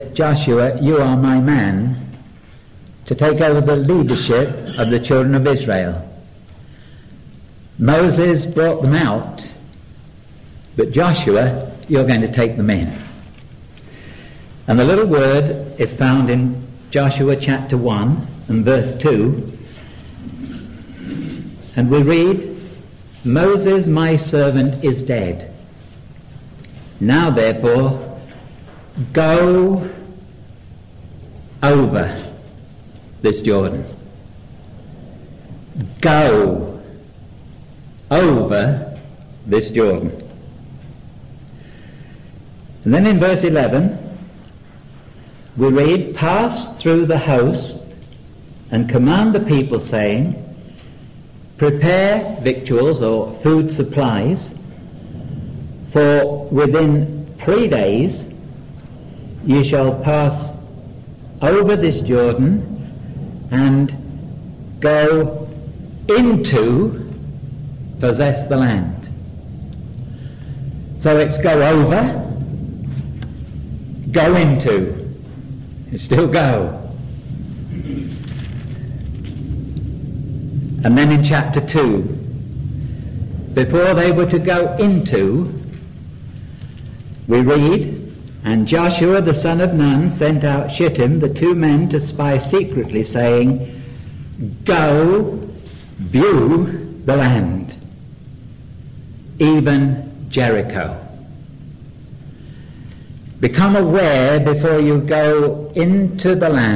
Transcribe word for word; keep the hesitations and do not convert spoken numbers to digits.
Joshua, you are my man to take over the leadership of the children of Israel. Moses brought them out, but Joshua, you're going to take them in. And the little word is found in Joshua chapter one and verse two. And we read, Moses, my servant, is dead. Now therefore, go over this Jordan. Go over this Jordan. And then in verse eleven, we read, pass through the host and command the people, saying, prepare victuals or food supplies, for within three days ye shall pass over this Jordan and go into possess the land. So it's go over, go into, it's still go. And then in chapter two, before they were to go into, we read, and Joshua the son of Nun sent out Shittim, the two men, to spy secretly, saying, go view the land, even Jericho. Become aware before you go into the land